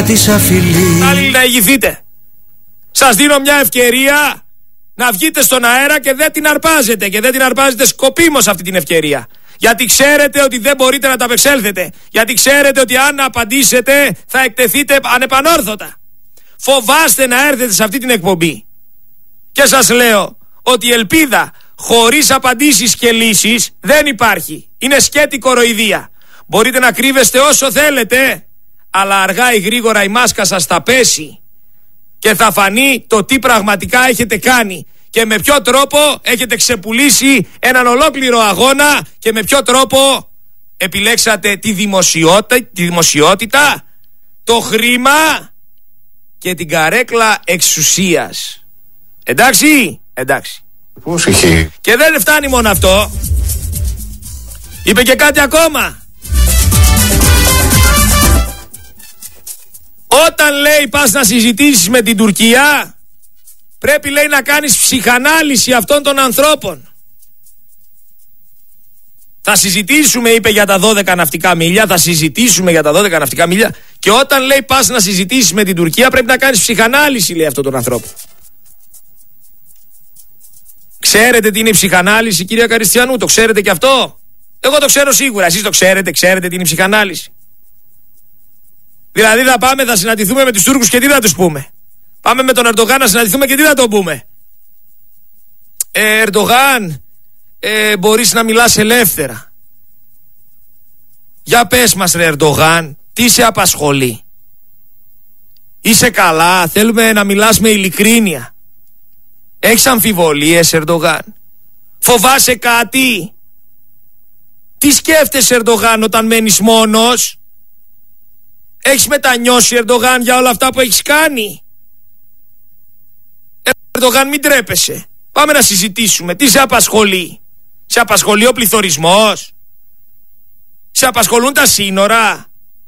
Άλλοι να ηγηθείτε. Σας δίνω μια ευκαιρία να βγείτε στον αέρα και δεν την αρπάζετε. Και δεν την αρπάζετε σκοπίμως αυτή την ευκαιρία. Γιατί ξέρετε ότι δεν μπορείτε να τα απεξέλθετε. Γιατί ξέρετε ότι αν απαντήσετε θα εκτεθείτε ανεπανόρθωτα. Φοβάστε να έρθετε σε αυτή την εκπομπή. Και σας λέω ότι η ελπίδα χωρίς απαντήσεις και λύσεις δεν υπάρχει. Είναι σκέτη κοροϊδία. Μπορείτε να κρύβεστε όσο θέλετε, αλλά αργά ή γρήγορα η μάσκα σας θα πέσει και θα φανεί το τι πραγματικά έχετε κάνει και με ποιο τρόπο έχετε ξεπουλήσει έναν ολόκληρο αγώνα και με ποιο τρόπο επιλέξατε τη δημοσιότητα, το χρήμα και την καρέκλα εξουσίας. Εντάξει, εντάξει. Και δεν φτάνει μόνο αυτό. Είπε και κάτι ακόμα. Όταν λέει πας να συζητήσεις με την Τουρκία, πρέπει λέει να κάνεις ψυχανάλυση αυτών των ανθρώπων. Θα συζητήσουμε, είπε, για τα 12 ναυτικά μίλια. Θα συζητήσουμε για τα 12 ναυτικά μίλια. Και όταν λέει πας να συζητήσεις με την Τουρκία, πρέπει να κάνεις ψυχανάλυση, λέει, αυτών των ανθρώπων. Ξέρετε τι είναι η ψυχανάλυση, κυρία Καριστιανού? Το ξέρετε και αυτό? Εγώ το ξέρω σίγουρα. Εσείς το ξέρετε? Ξέρετε τι είναι η ψυχανάλυση? Δηλαδή θα συναντηθούμε με τους Τούρκους και τι θα τους πούμε? Πάμε με τον Ερντογάν να συναντηθούμε και τι θα τον πούμε? Ερντογάν, μπορείς να μιλάς ελεύθερα. Για πες μας, ρε Ερντογάν, τι σε απασχολεί? Είσαι καλά? Θέλουμε να μιλάς με ειλικρίνεια. Έχεις αμφιβολίες, Ερντογάν? Φοβάσαι κάτι? Τι σκέφτεσαι, Ερντογάν, όταν μένεις μόνος? Έχεις μετανιώσει, Ερντογάν, για όλα αυτά που έχεις κάνει? Ερντογάν, μην τρέπεσαι. Πάμε να συζητήσουμε. Τι σε απασχολεί? Σε απασχολεί ο πληθωρισμός? Σε απασχολούν τα σύνορα?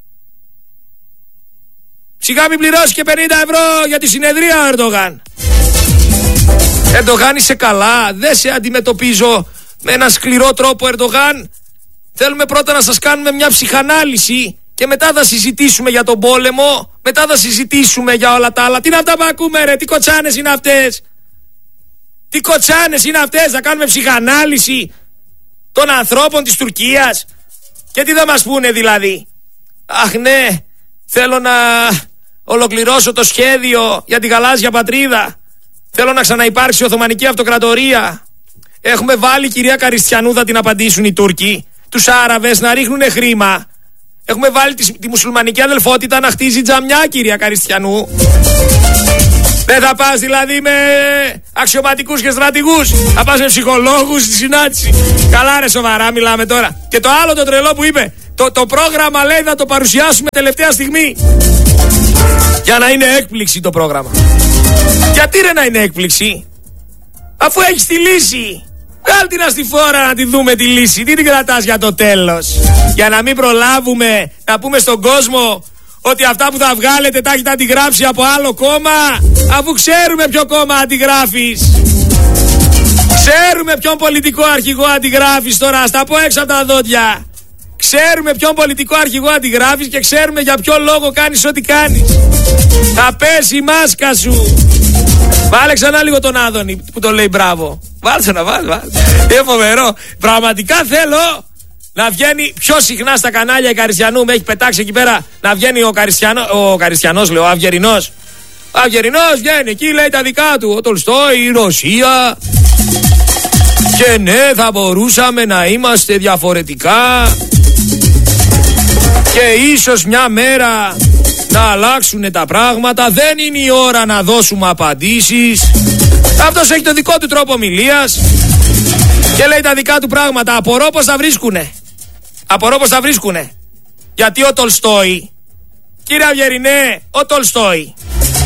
Σιγά μην πληρώσει και 50 ευρώ για τη συνεδρία, Ερντογάν. Ερντογάν, είσαι καλά? Δεν σε αντιμετωπίζω με έναν σκληρό τρόπο, Ερντογάν. Θέλουμε πρώτα να σας κάνουμε μια ψυχανάλυση και μετά θα συζητήσουμε για τον πόλεμο. Μετά θα συζητήσουμε για όλα τα άλλα. Τι είναι αυτά που ακούμε, ρε? Τι κοτσάνες είναι αυτές? Τι κοτσάνες είναι αυτές? Θα κάνουμε ψυχανάλυση των ανθρώπων της Τουρκίας? Και τι θα μας πούνε δηλαδή? Αχ ναι, θέλω να ολοκληρώσω το σχέδιο για τη γαλάζια πατρίδα. Θέλω να ξαναυπάρξει η Οθωμανική Αυτοκρατορία. Έχουμε βάλει, κυρία Καριστιανού, θα την απαντήσουν οι Τούρκοι, τους Άραβες να ρίχνουν χρήμα. Έχουμε βάλει τη μουσουλμανική αδελφότητα να χτίζει τζαμιά, κυρία Καριστιανού. Δεν θα πας δηλαδή με αξιωματικούς και στρατηγούς? Θα πας με ψυχολόγους στη συνάντηση? Καλά, ρε, σοβαρά μιλάμε τώρα? Και το άλλο το τρελό που είπε, το πρόγραμμα, λέει, θα το παρουσιάσουμε τελευταία στιγμή. Για να είναι έκπληξη το πρόγραμμα. Γιατί, ρε, να είναι έκπληξη? Αφού έχεις τη λύση. Βγάλ' την αστιφόρα να τη δούμε τη λύση. Τι την κρατάς για το τέλος? Για να μην προλάβουμε να πούμε στον κόσμο ότι αυτά που θα βγάλετε τα έχετε αντιγράψει από άλλο κόμμα, αφού ξέρουμε ποιο κόμμα αντιγράφεις. Ξέρουμε ποιον πολιτικό αρχηγό αντιγράφεις τώρα, στα πω έξω από τα δόντια. Ξέρουμε ποιον πολιτικό αρχηγό αντιγράφεις και ξέρουμε για ποιο λόγο κάνεις ό,τι κάνεις. Θα πέσει η μάσκα σου. Βάλε ξανά λίγο τον Άδωνη που το λέει μπράβο. Βάλτε να βάλτε. Είναι φοβερό. Πραγματικά θέλω να βγαίνει πιο συχνά στα κανάλια η Καριστιανού. Με έχει πετάξει εκεί πέρα να βγαίνει ο Καριστιανός, λέω, ο Αυγερινός. Ο Αυγερινός βγαίνει εκεί, λέει τα δικά του. Ο Τολστόι, η Ρωσία. Και ναι, θα μπορούσαμε να είμαστε διαφορετικά. Και ίσως μια μέρα να αλλάξουν τα πράγματα. Δεν είναι η ώρα να δώσουμε απαντήσεις. Αυτός έχει το δικό του τρόπο ομιλίας και λέει τα δικά του πράγματα. Απορώ πως θα βρίσκουνε. Απορώ πως θα βρίσκουνε. Γιατί ο Τολστόι, κύριε Αυγερινέ, ο Τολστόι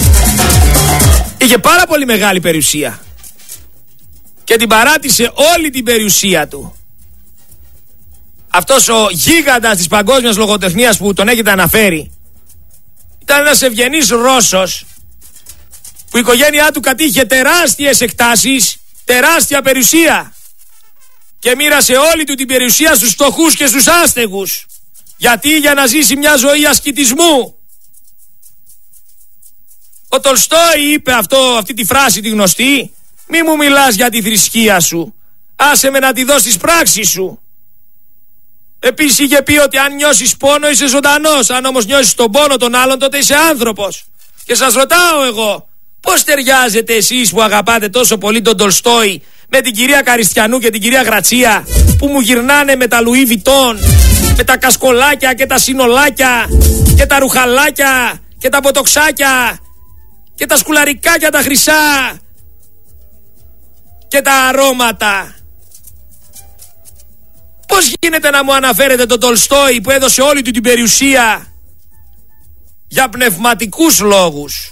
είχε πάρα πολύ μεγάλη περιουσία και την παράτησε όλη την περιουσία του. Αυτός ο γίγαντας της παγκόσμιας λογοτεχνίας που τον έχετε αναφέρει ήταν ένας ευγενής Ρώσος που η οικογένειά του κατήχε τεράστιες εκτάσεις, τεράστια περιουσία και μοίρασε όλη του την περιουσία στους φτωχούς και στους άστεγους. Γιατί? Για να ζήσει μια ζωή ασκητισμού. Ο Τολστόι είπε αυτή τη φράση τη γνωστή: μη μου μιλάς για τη θρησκεία σου, άσε με να τη δω στις πράξεις σου. Επίσης είχε πει ότι αν νιώσεις πόνο είσαι ζωντανός, αν όμως νιώσεις τον πόνο των άλλων τότε είσαι άνθρωπος. Και σας ρωτάω εγώ, πώς ταιριάζετε εσείς που αγαπάτε τόσο πολύ τον Τολστόι με την κυρία Καριστιανού και την κυρία Γρατσία, που μου γυρνάνε με τα Λουί Βιτόν, με τα κασκολάκια και τα συνολάκια και τα ρουχαλάκια και τα ποτοξάκια και τα σκουλαρικάκια τα χρυσά και τα αρώματα. Πώς γίνεται να μου αναφέρετε τον Τολστόι που έδωσε όλη του την περιουσία για πνευματικούς λόγους,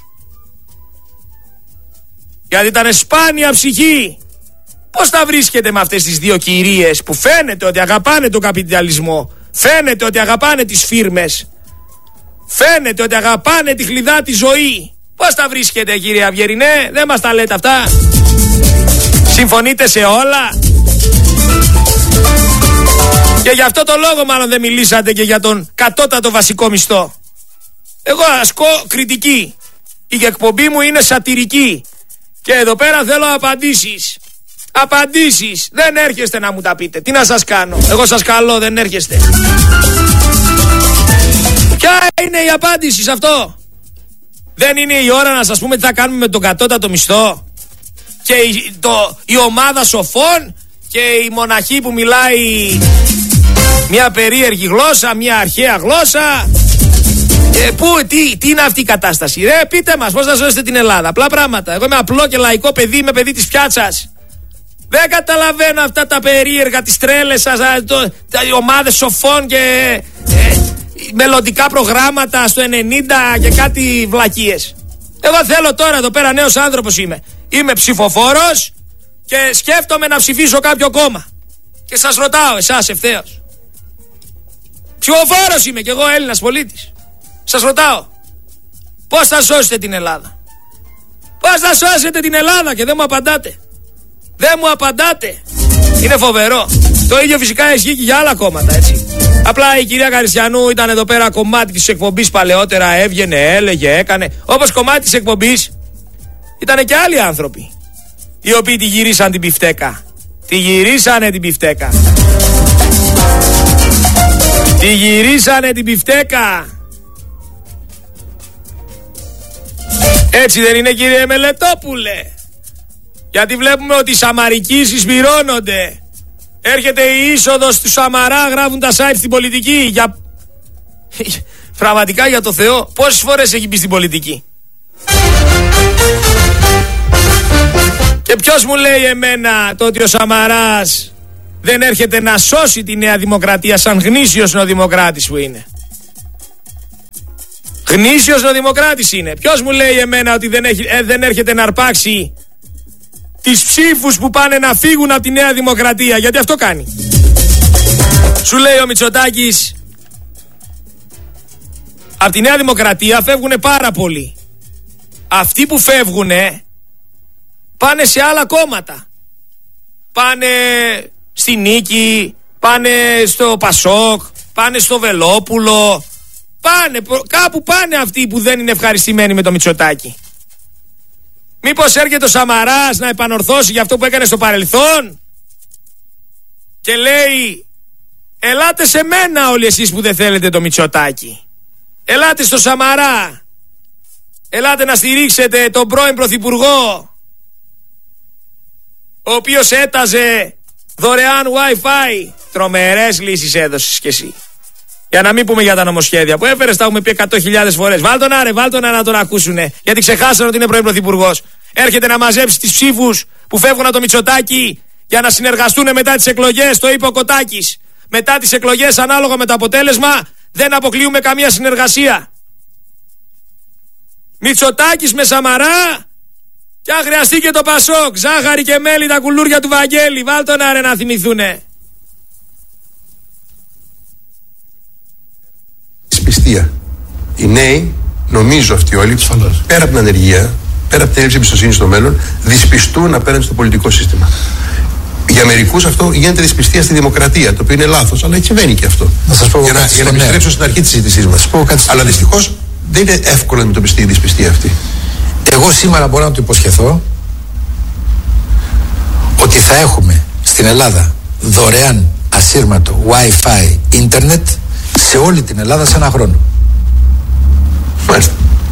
γιατί ήταν σπάνια ψυχή? Πώς τα βρίσκεται με αυτές τις δύο κυρίες που φαίνεται ότι αγαπάνε τον καπιταλισμό, φαίνεται ότι αγαπάνε τις φίρμες, φαίνεται ότι αγαπάνε τη χλιδά τη ζωή? Πώς τα βρίσκεται, κύριε Αυγερινέ? Δεν μας τα λέτε αυτά. Συμφωνείτε σε όλα? Και γι' αυτό το λόγο μάλλον δεν μιλήσατε και για τον κατώτατο βασικό μισθό. Εγώ ασκώ κριτική. Η εκπομπή μου είναι σατυρική. Και εδώ πέρα θέλω απαντήσεις. Απαντήσεις. Δεν έρχεστε να μου τα πείτε. Τι να σας κάνω? Εγώ σας καλώ, δεν έρχεστε. Ποια είναι η απάντηση σε αυτό? Δεν είναι η ώρα να σας πούμε τι θα κάνουμε με τον κατώτατο μισθό? Και η ομάδα σοφών και η μοναχή που μιλάει μια περίεργη γλώσσα, μια αρχαία γλώσσα. Τι είναι αυτή η κατάσταση? Πείτε μας πώς θα σώσετε την Ελλάδα. Απλά πράγματα. Εγώ είμαι απλό και λαϊκό παιδί, είμαι παιδί της πιάτσας. Δεν καταλαβαίνω αυτά τα περίεργα, τις τρέλες σας, οι ομάδες σοφών και μελλοντικά προγράμματα στο 90 και κάτι βλακίες. Εγώ θέλω τώρα, εδώ πέρα νέος άνθρωπος είμαι. Είμαι ψηφοφόρος και σκέφτομαι να ψηφίσω κάποιο κόμμα. Και σας ρωτάω εσάς ευθέως. Ψηφοφόρος είμαι κι εγώ, Έλληνας πολίτης. Σας ρωτάω, πώς θα σώσετε την Ελλάδα? Πώς θα σώσετε την Ελλάδα? Και δεν μου απαντάτε. Δεν μου απαντάτε. Είναι φοβερό. Το ίδιο φυσικά ισχύει και για άλλα κόμματα, έτσι. Απλά η κυρία Καριστιανού ήταν εδώ πέρα κομμάτι της εκπομπής παλαιότερα, έβγαινε, έλεγε, έκανε. Όπως κομμάτι της εκπομπής ήταν και άλλοι άνθρωποι οι οποίοι τη γυρίσαν την πιφτέκα. Τη γυρίσανε την πιφτέκα. Τη γυρίσανε την πιφτέκα. Έτσι δεν είναι, κύριε Μελετόπουλε? Γιατί βλέπουμε ότι οι Σαμαρικοί συσπυρώνονται. Έρχεται η είσοδος του Σαμαρά, γράφουν τα site στην πολιτική. Πραγματικά, για το Θεό, πόσες φορές έχει μπει στην πολιτική? Και ποιος μου λέει εμένα το ότι ο Σαμαράς δεν έρχεται να σώσει τη Νέα Δημοκρατία σαν γνήσιος νεοδημοκράτης που είναι? Γνήσιος νεοδημοκράτης είναι. Ποιος μου λέει εμένα ότι δεν έρχεται να αρπάξει τις ψήφους που πάνε να φύγουν από τη Νέα Δημοκρατία? Γιατί αυτό κάνει. Σου λέει ο Μητσοτάκης, από τη Νέα Δημοκρατία φεύγουν πάρα πολλοί. Αυτοί που φεύγουν πάνε σε άλλα κόμματα. Πάνε στη Νίκη, πάνε στο Πασόκ, πάνε στο Βελόπουλο. Κάπου πάνε αυτοί που δεν είναι ευχαριστημένοι με το Μητσοτάκη. Μήπως έρχεται ο Σαμαράς να επανορθώσει για αυτό που έκανε στο παρελθόν και λέει, ελάτε σε μένα όλοι εσείς που δεν θέλετε το Μητσοτάκη. Ελάτε στο Σαμαρά. Ελάτε να στηρίξετε τον πρώην Πρωθυπουργό, ο οποίος έταζε δωρεάν Wi-Fi. Τρομερές λύσεις έδωσες κι εσύ. Για να μην πούμε για τα νομοσχέδια που έφερες, τα έχουμε πει 100.000 φορές. Βάλ' τον να τον ακούσουνε. Γιατί ξεχάσανε ότι είναι πρώην πρωθυπουργός. Έρχεται να μαζέψει τις ψήφους που φεύγουν από το Μητσοτάκη για να συνεργαστούν μετά τις εκλογές. Το είπε ο Κοτάκης. Μετά τις εκλογές, ανάλογα με το αποτέλεσμα, δεν αποκλείουμε καμία συνεργασία. Μητσοτάκης με Σαμαρά, και αν χρειαστεί και το Πασόκ. Ζάχαρη και μέλι, τα κουλούρια του Βαγγέλη. Βάλ' τον να θυμηθούνε. Δυσπιστία. Οι νέοι, νομίζω αυτοί όλοι, πέρα από την ανεργία, πέρα από την έλλειψη εμπιστοσύνη στο μέλλον, δυσπιστούν απέναντι στο πολιτικό σύστημα. Για μερικούς αυτό γίνεται δυσπιστία στη δημοκρατία, το οποίο είναι λάθος, αλλά έτσι συμβαίνει και αυτό. Να σας πω για να επιστρέψω στην αρχή της συζήτησής μας. Αλλά δυστυχώς δεν είναι εύκολο να αντιμετωπιστεί η δυσπιστία αυτή. Εγώ σήμερα μπορώ να του υποσχεθώ ότι θα έχουμε στην Ελλάδα δωρεάν ασύρματο Wi-Fi ίντερνετ σε όλη την Ελλάδα σε ένα χρόνο. Μάλιστα.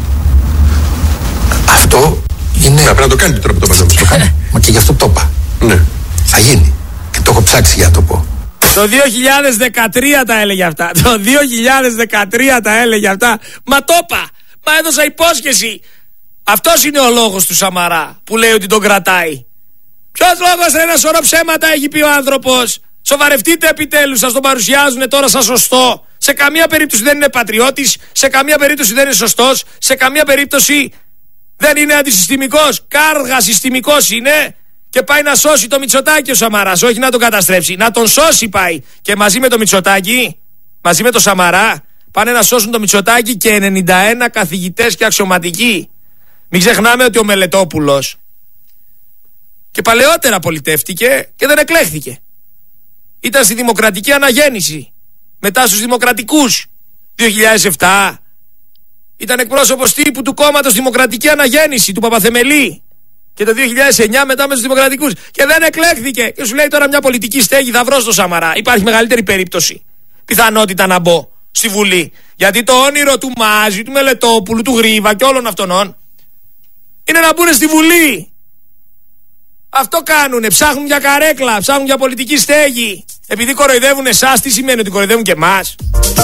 Αυτό είναι... Πρέπει να το κάνει τώρα που το είπατε. Το κάνει. Μα και γι' αυτό το είπα. Ναι. Θα γίνει. Και το έχω ψάξει για να το πω. Το 2013 τα έλεγε αυτά. Το 2013 τα έλεγε αυτά. Μα το είπα. Μα έδωσα υπόσχεση. Αυτός είναι ο λόγος του Σαμαρά που λέει ότι τον κρατάει. Ποιος λόγος, ένα σωρό ψέματα έχει πει ο άνθρωπος. Σοβαρευτείτε επιτέλους, σας τον παρουσιάζουν τώρα σαν σωστό. Σε καμία περίπτωση δεν είναι πατριώτης, σε καμία περίπτωση δεν είναι σωστός, σε καμία περίπτωση δεν είναι αντισυστημικός. Κάργα συστημικός είναι και πάει να σώσει το Μητσοτάκη ο Σαμαράς, όχι να τον καταστρέψει. Να τον σώσει πάει. Και μαζί με το Μητσοτάκη, μαζί με το Σαμαρά, πάνε να σώσουν το Μητσοτάκη και 91 καθηγητές και αξιωματικοί. Μην ξεχνάμε ότι ο Μελετόπουλος και παλαιότερα πολιτεύτηκε και δεν εκλέχθηκε. Ήταν στη δημοκρατική αναγέννηση. Μετά στους δημοκρατικούς 2007 ήταν εκπρόσωπος τύπου του κόμματος Δημοκρατική Αναγέννηση του Παπαθεμελή. Και το 2009 μετά με τους δημοκρατικούς. Και δεν εκλέχθηκε. Και σου λέει τώρα μια πολιτική στέγη θα βρω στο Σαμαρά. Υπάρχει μεγαλύτερη περίπτωση, πιθανότητα να μπω στη Βουλή. Γιατί το όνειρο του Μάζη, του Μελετόπουλου, του Γρίβα και όλων αυτών είναι να μπουν στη Βουλή. Αυτό κάνουνε. Ψάχνουν για καρέκλα, ψάχνουν για πολιτική στέγη. Επειδή κοροϊδεύουν εσάς, τι σημαίνει ότι κοροϊδεύουν και εμάς?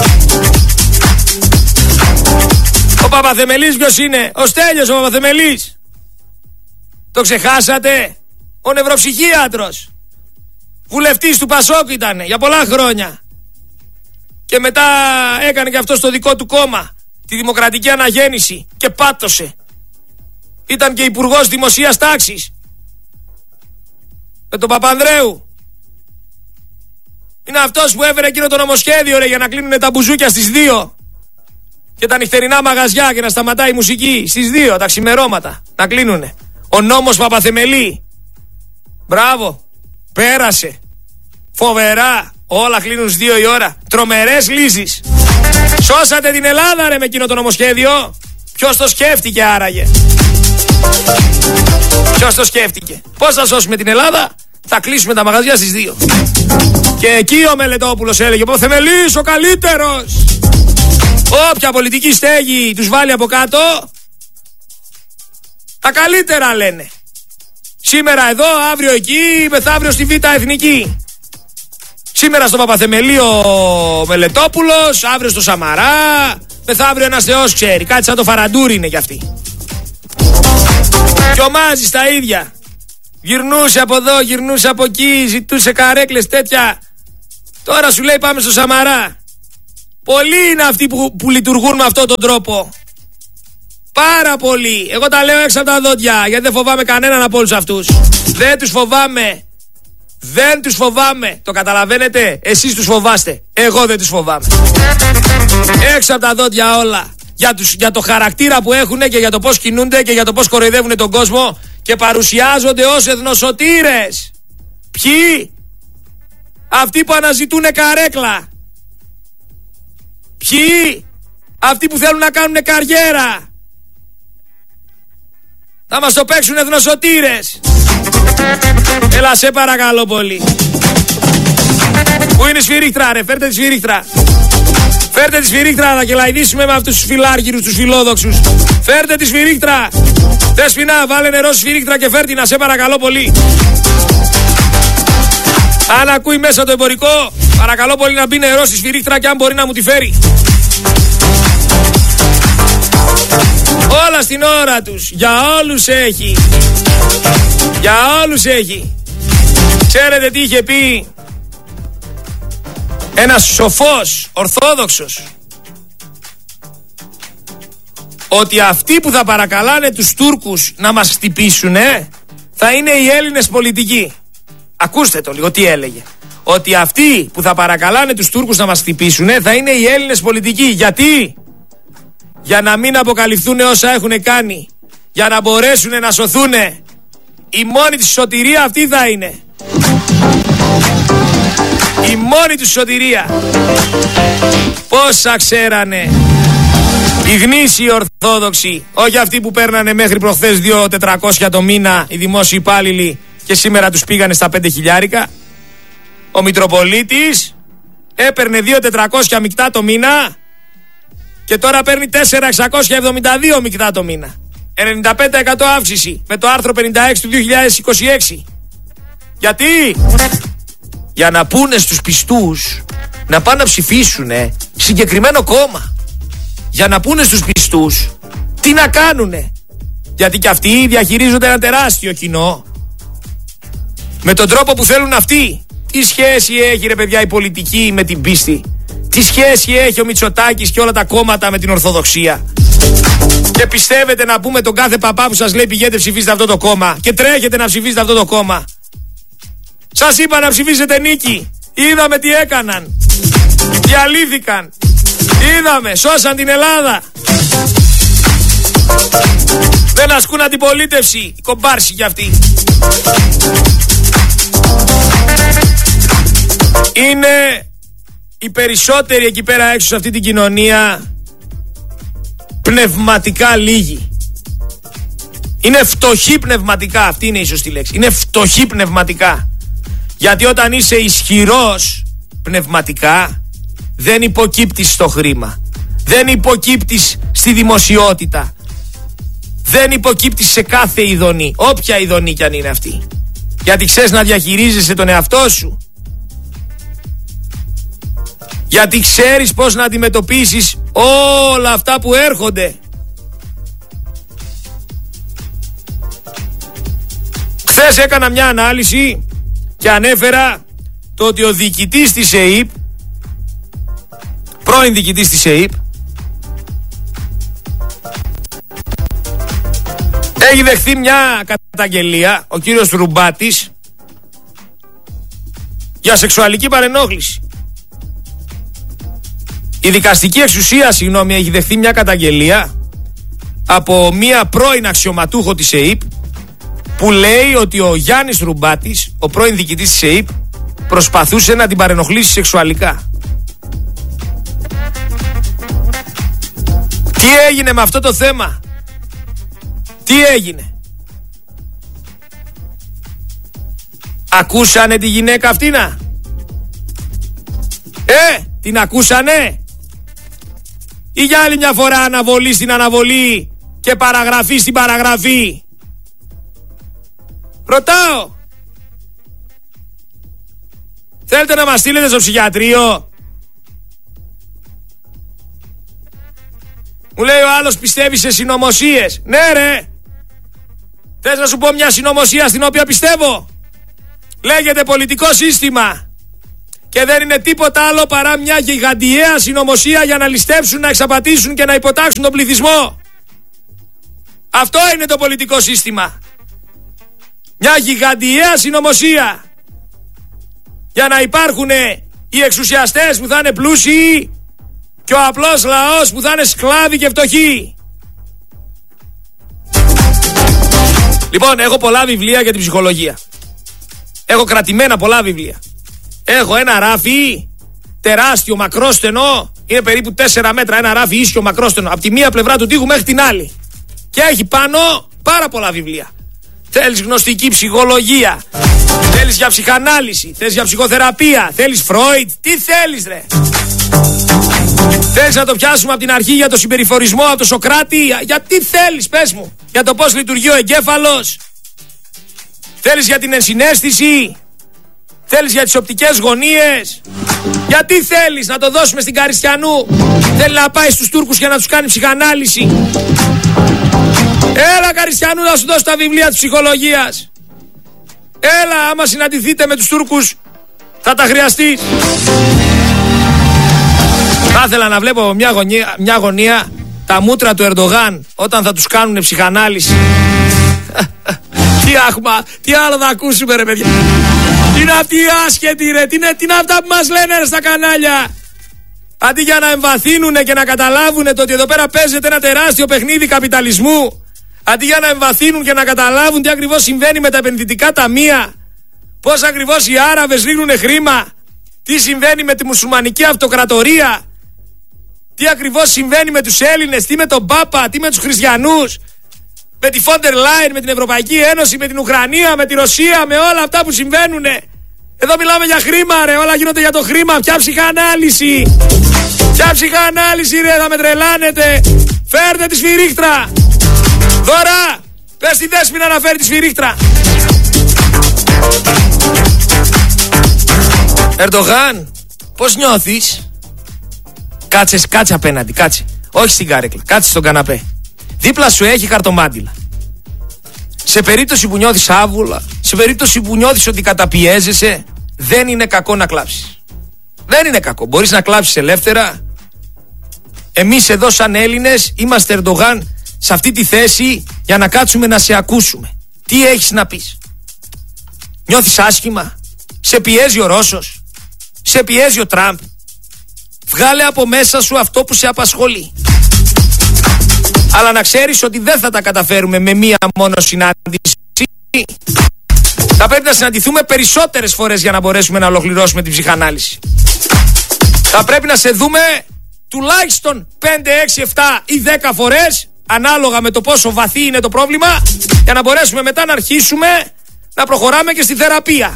Ο Παπαθεμελής ποιος είναι? Ο Στέλιος ο Παπαθεμελής. Το ξεχάσατε? Ο νευροψυχίατρος. Βουλευτής του Πασόκ ήταν για πολλά χρόνια. Και μετά έκανε και αυτό στο δικό του κόμμα, τη Δημοκρατική Αναγέννηση, και πάτωσε. Ήταν και υπουργός δημοσίας τάξης με τον Παπανδρέου. Είναι αυτός που έφερε εκείνο το νομοσχέδιο για να κλείνουν τα μπουζούκια στις 2 και τα νυχτερινά μαγαζιά και να σταματάει η μουσική στις 2 τα ξημερώματα να κλείνουνε. Ο νόμος Παπαθεμελή. Μπράβο. Πέρασε. Φοβερά. Όλα κλείνουν στις 2 η ώρα. Τρομερές λύσεις. Σώσατε την Ελλάδα ρε με εκείνο το νομοσχέδιο. Ποιος το σκέφτηκε άραγε? Ποιος το σκέφτηκε? Πώς θα σώσουμε την Ελλάδα? Θα κλείσουμε τα μαγαζιά στις 2. Και εκεί ο Μελετόπουλος έλεγε: Παπαθεμελής ο καλύτερος. Όποια πολιτική στέγη τους βάλει από κάτω, τα καλύτερα λένε. Σήμερα εδώ, αύριο εκεί, μεθαύριο στη Β' Εθνική. Σήμερα στο Παπαθεμελή ο Μελετόπουλος, αύριο στο Σαμαρά, μεθαύριο ένας θεός ξέρει. Κάτι σαν το Φαραντούρι είναι κι αυτή. Και ο Μάζης τα ίδια. Γυρνούσε από εδώ, γυρνούσε από εκεί, ζητούσε καρέκλες τέτοια. Τώρα σου λέει πάμε στο Σαμαρά. Πολλοί είναι αυτοί που λειτουργούν με αυτόν τον τρόπο. Πάρα πολλοί. Εγώ τα λέω έξω από τα δόντια, γιατί δεν φοβάμαι κανέναν από όλους αυτούς. Δεν τους φοβάμαι. Δεν τους φοβάμαι. Το καταλαβαίνετε? Εσείς τους φοβάστε. Εγώ δεν τους φοβάμαι. Έξω από τα δόντια όλα. Για το χαρακτήρα που έχουν και για το πώς κινούνται και για το πώς κοροϊδεύουν τον κόσμο και παρουσιάζονται ως εθνοσωτήρες. Ποιοι? Αυτοί που αναζητούν καρέκλα. Ποιοι? Αυτοί που θέλουν να κάνουν καριέρα. Θα μας το παίξουν εθνοσωτήρες. Έλα σε παρακαλώ πολύ. Πού είναι η σφυρίχτρα ρε? Φέρτε τη σφυρίχτρα. Φέρτε τη σφυρίχτρα να κελαϊδίσουμε με αυτούς τους φιλάργυρους, τους φιλόδοξους. Φέρτε τη σφυρίχτρα. Δέσποινα, βάλε νερό στη σφυρίχτρα και φέρτε να σε παρακαλώ πολύ. Αν ακούει μέσα το εμπορικό, παρακαλώ πολύ να μπει νερό στη σφυρίχτρα και αν μπορεί να μου τη φέρει. Όλα στην ώρα τους. Για όλους έχει. Για όλους έχει. Ξέρετε τι είχε πει ένας σοφός ορθόδοξος? Ότι αυτοί που θα παρακαλάνε τους Τούρκους να μας χτυπήσουνε θα είναι οι Έλληνες πολιτικοί. Ακούστε το λίγο τι έλεγε. Ότι αυτοί που θα παρακαλάνε τους Τούρκους να μας χτυπήσουνε θα είναι οι Έλληνες πολιτικοί. Γιατί? Για να μην αποκαλυφθούν όσα έχουν κάνει. Για να μπορέσουν να σωθούνε. Η μόνη της σωτηρία αυτή θα είναι. Η μόνη τους σωτηρία. Πόσα ξέρανε Οι γνήσιοι Ορθόδοξοι, όχι αυτοί που παίρνανε μέχρι προχθές 2.400 το μήνα οι δημόσιοι υπάλληλοι και σήμερα τους πήγανε στα 5.000. Ο Μητροπολίτης έπαιρνε 2.400 μεικτά το μήνα και τώρα παίρνει 4.672 μεικτά το μήνα. 95% αύξηση με το άρθρο 56 του 2026. Γιατί? Για να πούνε στους πιστούς να πάνε να ψηφίσουν συγκεκριμένο κόμμα. Για να πούνε στους πιστούς τι να κάνουνε. Γιατί και αυτοί διαχειρίζονται ένα τεράστιο κοινό με τον τρόπο που θέλουν αυτοί. Τι σχέση έχει ρε παιδιά η πολιτική με την πίστη? Τι σχέση έχει ο Μητσοτάκης και όλα τα κόμματα με την Ορθοδοξία? Και πιστεύετε να πούμε τον κάθε παπά που σας λέει πηγαίνετε ψηφίστε αυτό το κόμμα και τρέχετε να ψηφίσετε αυτό το κόμμα? Σας είπα να ψηφίσετε νίκη. Είδαμε τι έκαναν. Διαλύθηκαν. Είδαμε, σώσαν την Ελλάδα. Δεν ασκούν αντιπολίτευση. Οι κομπάρσοι κι αυτοί. Είναι οι περισσότεροι εκεί πέρα έξω σε αυτή την κοινωνία πνευματικά λίγοι. Είναι φτωχοί πνευματικά. Αυτή είναι η σωστή λέξη. Είναι φτωχοί πνευματικά. Γιατί όταν είσαι ισχυρός πνευματικά δεν υποκύπτεις στο χρήμα. Δεν υποκύπτεις στη δημοσιότητα. Δεν υποκύπτεις σε κάθε ειδονή. Όποια ειδονή κι αν είναι αυτή. Γιατί ξέρεις να διαχειρίζεσαι τον εαυτό σου. Γιατί ξέρεις πώς να αντιμετωπίσεις όλα αυτά που έρχονται. Χθες έκανα μια ανάλυση και ανέφερα το ότι ο διοικητής της ΕΥΠ, πρώην διοικητής της ΕΥΠ, έχει δεχθεί μια καταγγελία, ο κύριος Ρουμπάτης, για σεξουαλική παρενόχληση. Η δικαστική εξουσία, έχει δεχθεί μια καταγγελία από μια πρώην αξιωματούχο της ΕΥΠ που λέει ότι ο Γιάννης Ρουμπάτης, ο πρώην διοικητής της ΕΥΠ, προσπαθούσε να την παρενοχλήσει σεξουαλικά. Τι έγινε με αυτό το θέμα? Τι έγινε? Ακούσανε τη γυναίκα αυτήνα? Την ακούσανε? Ή για άλλη μια φορά αναβολή στην αναβολή και παραγραφή στην παραγραφή? Ρωτάω. Θέλετε να μας στείλετε στο ψυχιατρίο? Μου λέει ο άλλος πιστεύει σε συνωμοσίες. Ναι ρε. Θες να σου πω μια συνωμοσία στην οποία πιστεύω? Λέγεται πολιτικό σύστημα. Και δεν είναι τίποτα άλλο παρά μια γιγαντιαία συνωμοσία για να ληστέψουν, να εξαπατήσουν και να υποτάξουν τον πληθυσμό. Αυτό είναι το πολιτικό σύστημα. Μια γιγαντιαία συνωμοσία για να υπάρχουν οι εξουσιαστές που θα είναι πλούσιοι και ο απλός λαός που θα είναι σκλάβοι και φτωχοί. Λοιπόν, έχω πολλά βιβλία για την ψυχολογία. Έχω κρατημένα πολλά βιβλία. Έχω ένα ράφι τεράστιο, μακρόστενο. Είναι περίπου 4 μέτρα ένα ράφι ίσιο, μακρόστενο. Από τη μία πλευρά του τοίχου μέχρι την άλλη. Και έχει πάνω πάρα πολλά βιβλία. Θέλεις γνωστική ψυχολογία? Θέλεις για ψυχανάλυση? Θέλεις για ψυχοθεραπεία? Θέλεις Φρόιντ? Τι θέλεις ρε? Θέλεις να το πιάσουμε από την αρχή για το συμπεριφορισμό, από το Σοκράτη? Για τι θέλεις, πες μου? Για το πώς λειτουργεί ο εγκέφαλος? Θέλεις για την ενσυναίσθηση? Θέλεις για τις οπτικές γωνίες? Γιατί θέλεις να το δώσουμε στην Καριστιανού? Θέλει να πάει στους Τούρκους και να τους κάνει ψυχανάλυση. Έλα Καριστιανού να σου δώσω τα βιβλία της ψυχολογίας. Έλα, άμα συναντηθείτε με τους Τούρκους θα τα χρειαστείς. Θα ήθελα να βλέπω μια γωνία τα μούτρα του Ερντογάν όταν θα τους κάνουν ψυχανάλυση. Τι άλλο θα ακούσουμε ρε παιδιά? Τι είναι αυτοί οι άσχετοι ρε? Τι είναι αυτά που μας λένε ρε στα κανάλια? Αντί για να εμβαθύνουν και να καταλάβουν το ότι εδώ πέρα παίζεται ένα τεράστιο παιχνίδι καπιταλισμού, αντί για να εμβαθύνουν και να καταλάβουν τι ακριβώς συμβαίνει με τα επενδυτικά ταμεία, πώς ακριβώς οι Άραβες ρίχνουν χρήμα, τι συμβαίνει με τη μουσουλμανική αυτοκρατορία, τι ακριβώς συμβαίνει με τους Έλληνες, τι με τον Πάπα, τι με τους χριστιανούς, με τη Φόντερ Λάιν, με την Ευρωπαϊκή Ένωση, με την Ουκρανία, με τη Ρωσία, με όλα αυτά που συμβαίνουν. Εδώ μιλάμε για χρήμα, ρε, όλα γίνονται για το χρήμα. Ποια ψυχανάλυση, ποια ψυχανάλυση, ρε, θα με τρελάνετε. Φέρτε τη σφυρίχτρα. Δώρα, πες τη Δέσποινα να φέρει τη σφυρίχτρα. Ερντογάν, πώς νιώθεις? Κάτσε απέναντι, κάτσε. Όχι στην κάρεκλα, κάτσε στον καναπέ. Δίπλα σου έχει χαρτομάντιλα. Σε περίπτωση που νιώθεις άβουλα, σε περίπτωση που νιώθεις ότι καταπιέζεσαι, δεν είναι κακό να κλάψεις. Δεν είναι κακό, μπορείς να κλάψεις ελεύθερα. Εμείς εδώ σαν Έλληνες είμαστε, Ερντογάν, σε αυτή τη θέση για να κάτσουμε να σε ακούσουμε. Τι έχεις να πεις? Νιώθεις άσχημα? Σε πιέζει ο Ρώσος? Σε πιέζει ο Τραμπ? Βγάλε από μέσα σου αυτό που σε απασχολεί. Αλλά να ξέρεις ότι δεν θα τα καταφέρουμε με μία μόνο συνάντηση. Θα πρέπει να συναντηθούμε περισσότερες φορές για να μπορέσουμε να ολοκληρώσουμε την ψυχανάλυση. Θα πρέπει να σε δούμε τουλάχιστον 5, 6, 7 ή 10 φορές, ανάλογα με το πόσο βαθύ είναι το πρόβλημα, για να μπορέσουμε μετά να αρχίσουμε να προχωράμε και στη θεραπεία.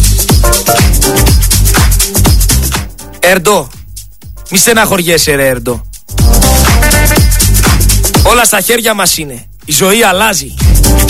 Ερντό, μη στεναχωριέσαι, ρε Ερντό. Όλα στα χέρια μας είναι. Η ζωή αλλάζει.